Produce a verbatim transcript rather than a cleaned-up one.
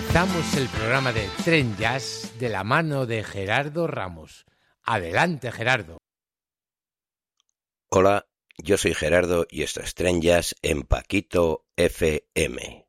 Comenzamos el programa de Tren Jazz de la mano de Gerardo Ramos. Adelante, Gerardo. Hola, yo soy Gerardo y esto es Tren Jazz en Paquito F M.